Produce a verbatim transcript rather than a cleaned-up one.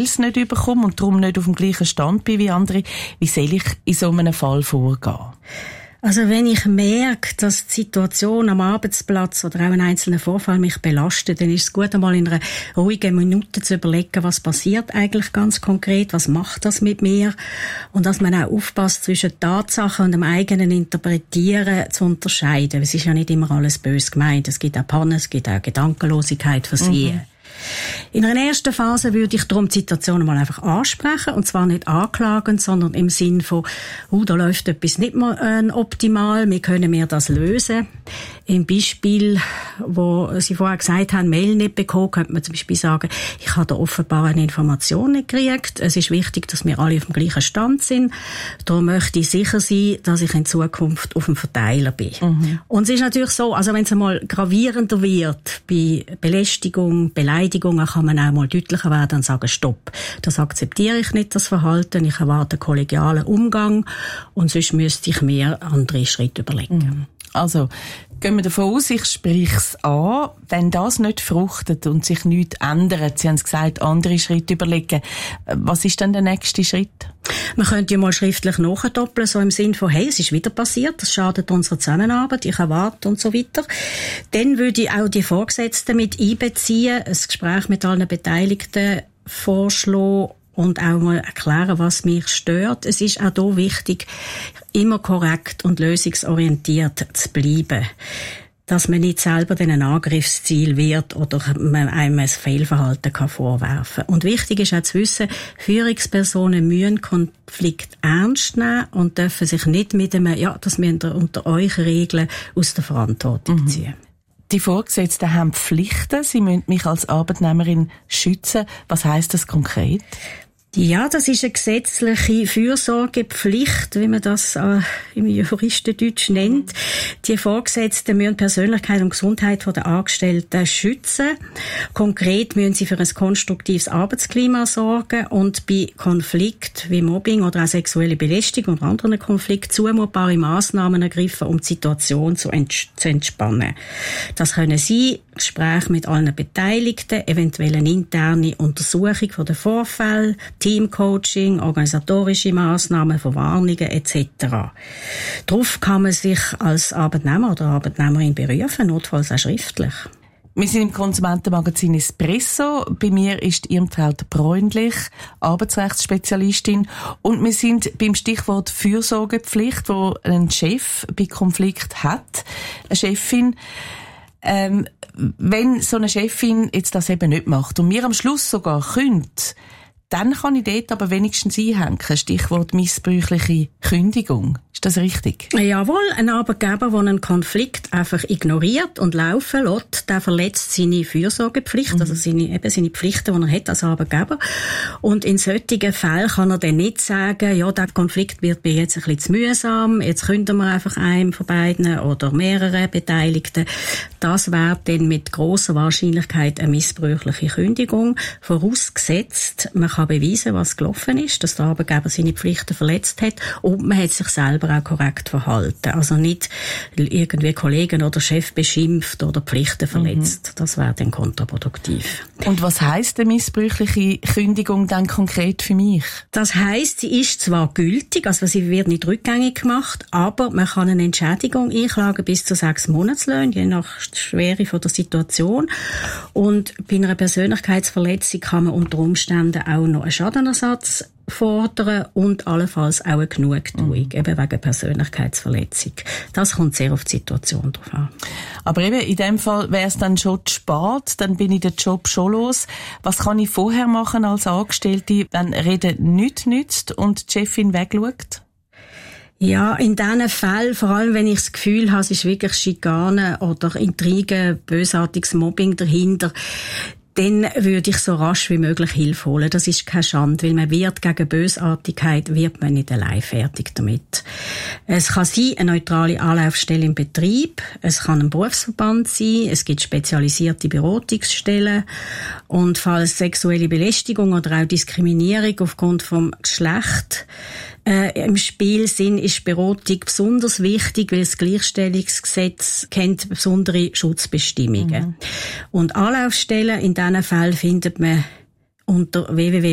es nicht bekomme und darum nicht auf dem gleichen Stand bin wie andere. Wie soll ich in so einem Fall vorgehen? Also wenn ich merke, dass die Situation am Arbeitsplatz oder auch ein einzelner Vorfall mich belastet, dann ist es gut, einmal in einer ruhigen Minute zu überlegen, was passiert eigentlich ganz konkret, was macht das mit mir, und dass man auch aufpasst, zwischen Tatsachen und dem eigenen Interpretieren zu unterscheiden. Es ist ja nicht immer alles böse gemeint. Es gibt auch Pannen, es gibt auch Gedankenlosigkeit, Versehen. Mhm. In einer ersten Phase würde ich darum die Situation mal einfach ansprechen, und zwar nicht anklagend, sondern im Sinn von, oh, da läuft etwas nicht mal äh, optimal, wie können wir das lösen? Im Beispiel, wo Sie vorher gesagt haben, Mail nicht bekommen, könnte man zum Beispiel sagen, ich habe da offenbar eine Information nicht gekriegt. Es ist wichtig, dass wir alle auf dem gleichen Stand sind. Darum möchte ich sicher sein, dass ich in Zukunft auf dem Verteiler bin. Mhm. Und es ist natürlich so, also wenn es einmal gravierender wird, bei Belästigung, Beleidigungen, kann man auch mal deutlicher werden und sagen, stopp, das akzeptiere ich nicht, das Verhalten, ich erwarte kollegialen Umgang, und sonst müsste ich mir andere Schritte überlegen. Mhm. Also, gehen wir davon aus, ich spreche es an. Wenn das nicht fruchtet und sich nichts ändert, Sie haben es gesagt, andere Schritte überlegen, was ist dann der nächste Schritt? Man könnte ja mal schriftlich nachdoppeln, so im Sinn von, hey, es ist wieder passiert, das schadet unserer Zusammenarbeit, ich erwarte und so weiter. Dann würde ich auch die Vorgesetzten mit einbeziehen, ein Gespräch mit allen Beteiligten vorschlagen und auch mal erklären, was mich stört. Es ist auch hier wichtig, immer korrekt und lösungsorientiert zu bleiben. Dass man nicht selber ein Angriffsziel wird oder man einem ein Fehlverhalten kann vorwerfen. Und wichtig ist auch zu wissen, Führungspersonen müssen Konflikt ernst nehmen und dürfen sich nicht mit einem, ja, das müsst ihr unter euch regeln, aus der Verantwortung ziehen. Mhm. Die Vorgesetzten haben Pflichten. Sie müssen mich als Arbeitnehmerin schützen. Was heisst das konkret? Ja, das ist eine gesetzliche Fürsorgepflicht, wie man das äh, im Juristendeutsch nennt. Die Vorgesetzten müssen Persönlichkeit und Gesundheit der Angestellten schützen. Konkret müssen sie für ein konstruktives Arbeitsklima sorgen und bei Konflikt wie Mobbing oder auch sexuelle Belästigung oder anderen Konflikten zumutbare Massnahmen ergreifen, um die Situation zu, ents- zu entspannen. Das können sie Gespräche mit allen Beteiligten, eventuell eine interne Untersuchung von den Vorfällen, Teamcoaching, organisatorische Massnahmen, Verwarnungen et cetera. Darauf kann man sich als Arbeitnehmer oder Arbeitnehmerin berufen, notfalls auch schriftlich. Wir sind im Konsumentenmagazin Espresso. Bei mir ist Irmtraut Bräunlich, Arbeitsrechtsspezialistin. Und wir sind beim Stichwort Fürsorgepflicht, wo ein Chef bei Konflikt hat, eine Chefin. Ähm, wenn so eine Chefin jetzt das eben nicht macht und mir am Schluss sogar kündigt, dann kann ich dort aber wenigstens einhängen. Stichwort missbräuchliche Kündigung. Ist das richtig? Jawohl, ein Arbeitgeber, der einen Konflikt einfach ignoriert und laufen lässt, der verletzt seine Fürsorgepflicht, mhm. also seine, eben seine Pflichten, die er hat als Arbeitgeber. Und in solchen Fällen kann er dann nicht sagen, ja, der Konflikt wird mir jetzt ein bisschen zu mühsam, jetzt kündigen wir einfach einem von beiden oder mehreren Beteiligten. Das wäre dann mit grosser Wahrscheinlichkeit eine missbräuchliche Kündigung, vorausgesetzt, man kann beweisen, was gelaufen ist, dass der Arbeitgeber seine Pflichten verletzt hat und man hat sich selber auch korrekt verhalten. Also nicht irgendwie Kollegen oder Chef beschimpft oder Pflichten verletzt. Mhm. Das wäre dann kontraproduktiv. Und was heisst eine missbräuchliche Kündigung dann konkret für mich? Das heisst, sie ist zwar gültig, also sie wird nicht rückgängig gemacht, aber man kann eine Entschädigung einklagen bis zu sechs Monatslöhnen, je nach Schwere von der Situation. Und bei einer Persönlichkeitsverletzung kann man unter Umständen auch noch einen Schadenersatz fordern und allenfalls auch eine Genugtuung, mhm. eben wegen Persönlichkeitsverletzung. Das kommt sehr auf die Situation drauf an. Aber eben, in dem Fall wäre es dann schon zu spät, dann bin ich den Job schon los. Was kann ich vorher machen als Angestellte, wenn Reden nichts nützt und die Chefin wegschaut? Ja, in diesen Fällen, vor allem wenn ich das Gefühl habe, es ist wirklich Schikane oder Intrigen, bösartiges Mobbing dahinter, dann würde ich so rasch wie möglich Hilfe holen. Das ist keine Schande, weil man wird gegen Bösartigkeit, wird man nicht allein fertig damit. Es kann sein, eine neutrale Anlaufstelle im Betrieb, es kann ein Berufsverband sein, es gibt spezialisierte Beratungsstellen und falls sexuelle Belästigung oder auch Diskriminierung aufgrund vom Geschlecht Äh, im Spiel sind, ist Beratung besonders wichtig, weil das Gleichstellungsgesetz kennt besondere Schutzbestimmungen. Mhm. Und Anlaufstellen in diesen Fällen findet man unter w w w